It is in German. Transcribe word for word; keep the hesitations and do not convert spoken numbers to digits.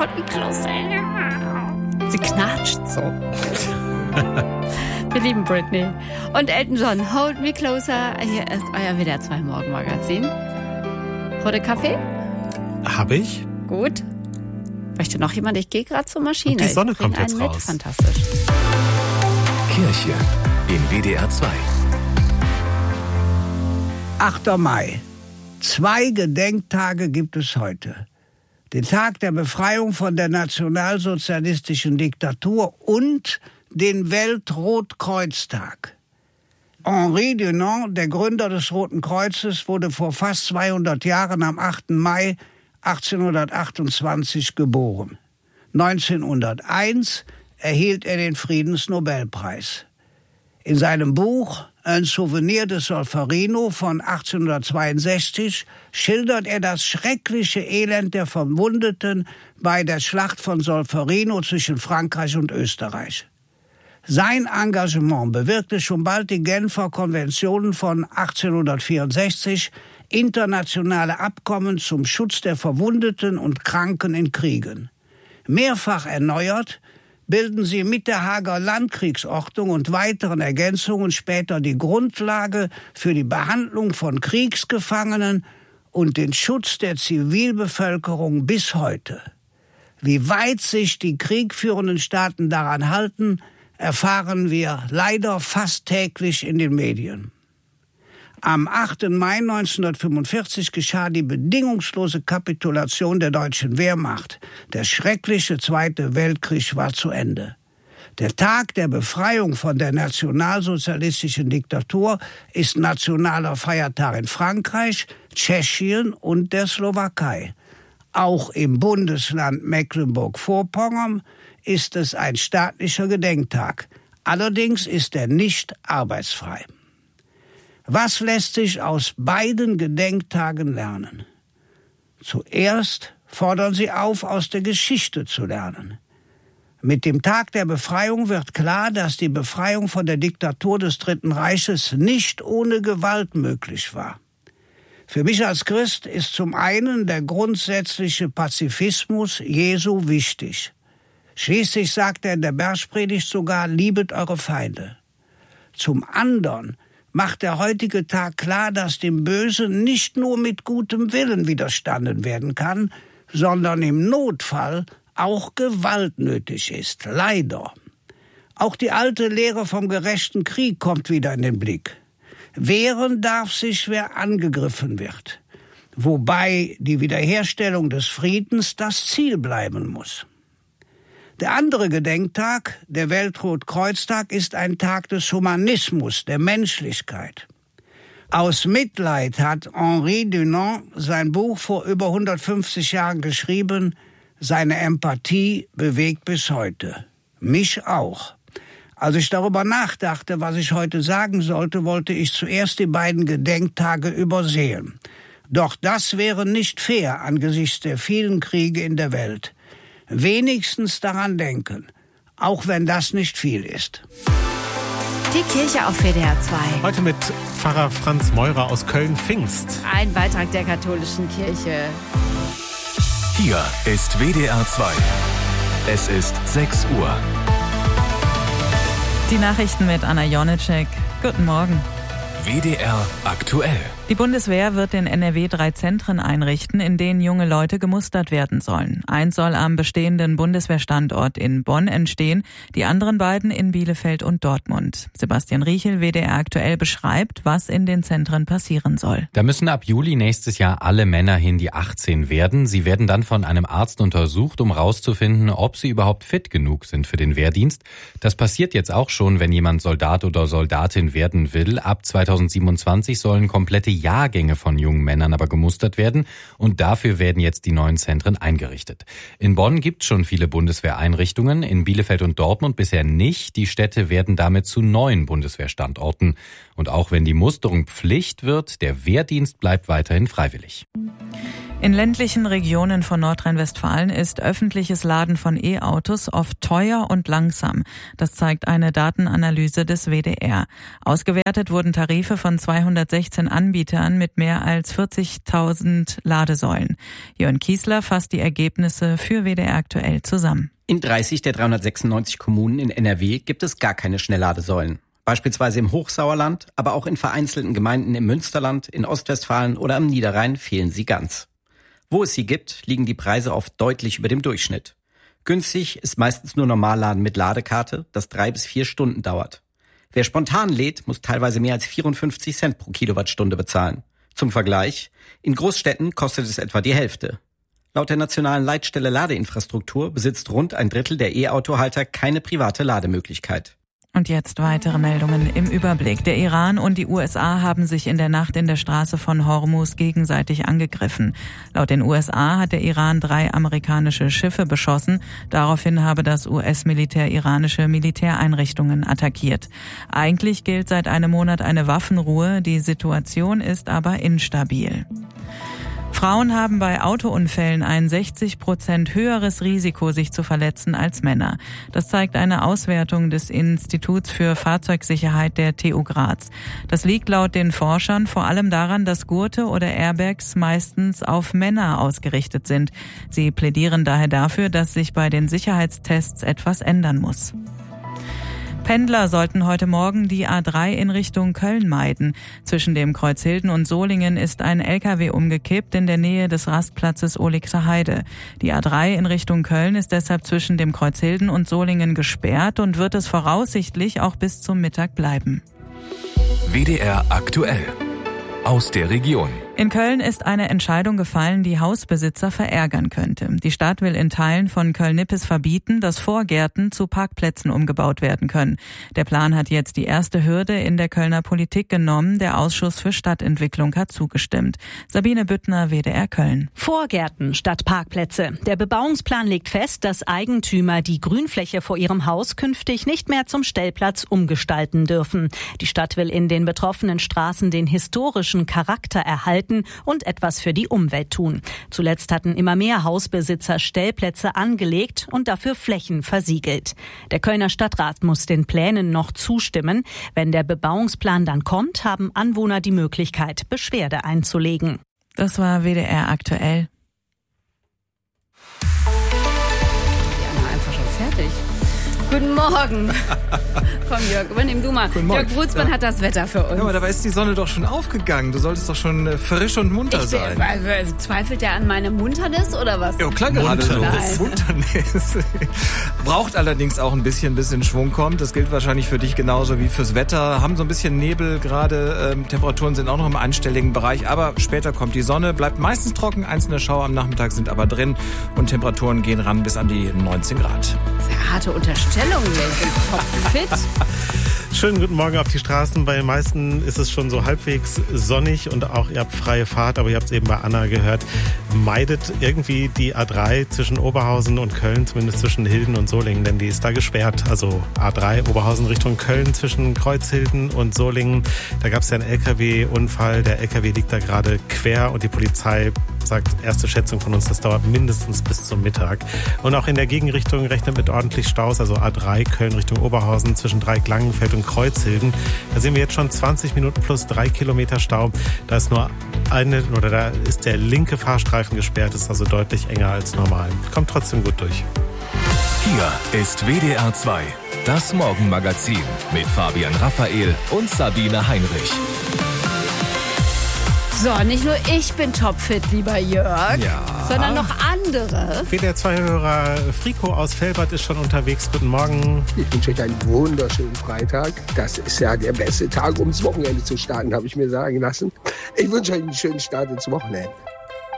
hold me closer. Sie knatscht so. Wir lieben Britney. Und Elton John, Hold Me Closer. Hier ist euer W D R zwei Morgenmagazin. Rote Kaffee? Hab ich. Gut. Möchte noch jemand? Ich gehe gerade zur Maschine. Und die Sonne ich bring kommt jetzt einen raus. Mit. Fantastisch. Kirche in W D R zwei. achter Mai. Zwei Gedenktage gibt es heute. Den Tag der Befreiung von der nationalsozialistischen Diktatur und den Weltrotkreuztag. Henri Dunant, der Gründer des Roten Kreuzes, wurde vor fast zweihundert Jahren am achten Mai achtzehnhundertachtundzwanzig geboren. neunzehnhunderteins erhielt er den Friedensnobelpreis. In seinem Buch Ein Souvenir de Solferino von achtzehnhundertzweiundsechzig schildert er das schreckliche Elend der Verwundeten bei der Schlacht von Solferino zwischen Frankreich und Österreich. Sein Engagement bewirkte schon bald die Genfer Konventionen von achtzehnhundertvierundsechzig, internationale Abkommen zum Schutz der Verwundeten und Kranken in Kriegen. Mehrfach erneuert, bilden sie mit der Haager Landkriegsordnung und weiteren Ergänzungen später die Grundlage für die Behandlung von Kriegsgefangenen und den Schutz der Zivilbevölkerung bis heute. Wie weit sich die kriegführenden Staaten daran halten, erfahren wir leider fast täglich in den Medien. Am achten Mai neunzehnhundertfünfundvierzig geschah die bedingungslose Kapitulation der deutschen Wehrmacht. Der schreckliche Zweite Weltkrieg war zu Ende. Der Tag der Befreiung von der nationalsozialistischen Diktatur ist nationaler Feiertag in Frankreich, Tschechien und der Slowakei. Auch im Bundesland Mecklenburg-Vorpommern ist es ein staatlicher Gedenktag. Allerdings ist er nicht arbeitsfrei. Was lässt sich aus beiden Gedenktagen lernen? Zuerst fordern sie auf, aus der Geschichte zu lernen. Mit dem Tag der Befreiung wird klar, dass die Befreiung von der Diktatur des Dritten Reiches nicht ohne Gewalt möglich war. Für mich als Christ ist zum einen der grundsätzliche Pazifismus Jesu wichtig. Schließlich sagt er in der Bergpredigt sogar, liebet eure Feinde. Zum anderen macht der heutige Tag klar, dass dem Bösen nicht nur mit gutem Willen widerstanden werden kann, sondern im Notfall auch Gewalt nötig ist, leider. Auch die alte Lehre vom gerechten Krieg kommt wieder in den Blick. Wehren darf sich, wer angegriffen wird, wobei die Wiederherstellung des Friedens das Ziel bleiben muss. Der andere Gedenktag, der Weltrotkreuztag, ist ein Tag des Humanismus, der Menschlichkeit. Aus Mitleid hat Henri Dunant sein Buch vor über hundertfünfzig Jahren geschrieben. Seine Empathie bewegt bis heute. Mich auch. Als ich darüber nachdachte, was ich heute sagen sollte, wollte ich zuerst die beiden Gedenktage übersehen. Doch das wäre nicht fair angesichts der vielen Kriege in der Welt. Wenigstens daran denken, auch wenn das nicht viel ist. Die Kirche auf W D R zwei. Heute mit Pfarrer Franz Meurer aus Köln-Pfingst. Ein Beitrag der katholischen Kirche. Hier ist W D R zwei. Es ist sechs Uhr. Die Nachrichten mit Anna Jonitschek. Guten Morgen. W D R aktuell. Die Bundeswehr wird in N R W drei Zentren einrichten, in denen junge Leute gemustert werden sollen. Eins soll am bestehenden Bundeswehrstandort in Bonn entstehen, die anderen beiden in Bielefeld und Dortmund. Sebastian Riechel, W D R aktuell, beschreibt, was in den Zentren passieren soll. Da müssen ab Juli nächstes Jahr alle Männer hin, die achtzehn werden. Sie werden dann von einem Arzt untersucht, um herauszufinden, ob sie überhaupt fit genug sind für den Wehrdienst. Das passiert jetzt auch schon, wenn jemand Soldat oder Soldatin werden will. Ab zweitausendsiebenundzwanzig sollen komplette Jahrgänge von jungen Männern aber gemustert werden und dafür werden jetzt die neuen Zentren eingerichtet. In Bonn gibt es schon viele Bundeswehreinrichtungen, in Bielefeld und Dortmund bisher nicht. Die Städte werden damit zu neuen Bundeswehrstandorten. Und auch wenn die Musterung Pflicht wird, der Wehrdienst bleibt weiterhin freiwillig. In ländlichen Regionen von Nordrhein-Westfalen ist öffentliches Laden von E-Autos oft teuer und langsam. Das zeigt eine Datenanalyse des W D R. Ausgewertet wurden Tarife von zweihundertsechzehn Anbietern mit mehr als vierzigtausend Ladesäulen. Jörn Kiesler fasst die Ergebnisse für W D R aktuell zusammen. In dreißig der dreihundertsechsundneunzig Kommunen in N R W gibt es gar keine Schnellladesäulen. Beispielsweise im Hochsauerland, aber auch in vereinzelten Gemeinden im Münsterland, in Ostwestfalen oder am Niederrhein fehlen sie ganz. Wo es sie gibt, liegen die Preise oft deutlich über dem Durchschnitt. Günstig ist meistens nur Normalladen mit Ladekarte, das drei bis vier Stunden dauert. Wer spontan lädt, muss teilweise mehr als vierundfünfzig Cent pro Kilowattstunde bezahlen. Zum Vergleich, in Großstädten kostet es etwa die Hälfte. Laut der nationalen Leitstelle Ladeinfrastruktur besitzt rund ein Drittel der E-Autohalter keine private Lademöglichkeit. Und jetzt weitere Meldungen im Überblick. Der Iran und die U S A haben sich in der Nacht in der Straße von Hormuz gegenseitig angegriffen. Laut den U S A hat der Iran drei amerikanische Schiffe beschossen. Daraufhin habe das U S-Militär iranische Militäreinrichtungen attackiert. Eigentlich gilt seit einem Monat eine Waffenruhe. Die Situation ist aber instabil. Frauen haben bei Autounfällen ein sechzig Prozent höheres Risiko, sich zu verletzen als Männer. Das zeigt eine Auswertung des Instituts für Fahrzeugsicherheit der T U Graz. Das liegt laut den Forschern vor allem daran, dass Gurte oder Airbags meistens auf Männer ausgerichtet sind. Sie plädieren daher dafür, dass sich bei den Sicherheitstests etwas ändern muss. Pendler sollten heute Morgen die A drei in Richtung Köln meiden. Zwischen dem Kreuz Hilden und Solingen ist ein L K W umgekippt in der Nähe des Rastplatzes Ohligser Heide. Die A drei in Richtung Köln ist deshalb zwischen dem Kreuz Hilden und Solingen gesperrt und wird es voraussichtlich auch bis zum Mittag bleiben. W D R aktuell. Aus der Region. In Köln ist eine Entscheidung gefallen, die Hausbesitzer verärgern könnte. Die Stadt will in Teilen von Köln-Nippes verbieten, dass Vorgärten zu Parkplätzen umgebaut werden können. Der Plan hat jetzt die erste Hürde in der Kölner Politik genommen. Der Ausschuss für Stadtentwicklung hat zugestimmt. Sabine Büttner, W D R Köln. Vorgärten statt Parkplätze. Der Bebauungsplan legt fest, dass Eigentümer die Grünfläche vor ihrem Haus künftig nicht mehr zum Stellplatz umgestalten dürfen. Die Stadt will in den betroffenen Straßen den historischen Charakter erhalten und etwas für die Umwelt tun. Zuletzt hatten immer mehr Hausbesitzer Stellplätze angelegt und dafür Flächen versiegelt. Der Kölner Stadtrat muss den Plänen noch zustimmen. Wenn der Bebauungsplan dann kommt, haben Anwohner die Möglichkeit, Beschwerde einzulegen. Das war W D R aktuell. Ja, einfach schon fertig. Guten Morgen. Komm, Jörg, übernimm du mal. Jörg Brutzmann ja. hat das Wetter für uns. Ja, aber dabei ist die Sonne doch schon aufgegangen. Du solltest doch schon äh, frisch und munter ich sein. Bin, also, zweifelt der an meine Munternis oder was? Ja, klar, gerade so. Munternis. Braucht allerdings auch ein bisschen, bis in Schwung kommt. Das gilt wahrscheinlich für dich genauso wie fürs Wetter. Haben so ein bisschen Nebel gerade. Ähm, Temperaturen sind auch noch im einstelligen Bereich. Aber später kommt die Sonne. Bleibt meistens trocken. Einzelne Schauer am Nachmittag sind aber drin. Und Temperaturen gehen ran bis an die neunzehn Grad. Sehr harte Unterstellung. Topfit. Schönen guten Morgen auf die Straßen. Bei den meisten ist es schon so halbwegs sonnig und auch ihr habt freie Fahrt, aber ihr habt es eben bei Anna gehört, meidet irgendwie die A drei zwischen Oberhausen und Köln, zumindest zwischen Hilden und Solingen, denn die ist da gesperrt. Also A drei Oberhausen Richtung Köln zwischen Kreuzhilden und Solingen. Da gab es ja einen L K W-Unfall. Der L K W liegt da gerade quer und die Polizei sagt, erste Schätzung von uns, das dauert mindestens bis zum Mittag. Und auch in der Gegenrichtung rechnet mit ordentlich Staus, also A drei Köln Richtung Oberhausen zwischen Dreieck-Langenfeld und Kreuzhilden. Da sehen wir jetzt schon zwanzig Minuten plus drei Kilometer Stau. Da ist nur eine, oder da ist der linke Fahrstreifen gesperrt, ist also deutlich enger als normal. Kommt trotzdem gut durch. Hier ist W D R zwei, das Morgenmagazin mit Fabian Raphael und Sabine Heinrich. So, nicht nur ich bin topfit, lieber Jörg, ja. sondern noch andere. W D R zwei-Hörer Frico aus Velbert ist schon unterwegs. Guten Morgen. Ich wünsche euch einen wunderschönen Freitag. Das ist ja der beste Tag, um ins Wochenende zu starten, habe ich mir sagen lassen. Ich wünsche euch einen schönen Start ins Wochenende.